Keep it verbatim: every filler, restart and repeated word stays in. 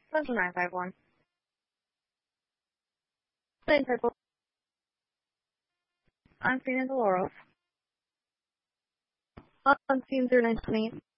seven nine five one. Same purple. I'm Fina Doloros. On scene zero nine twenty-eight.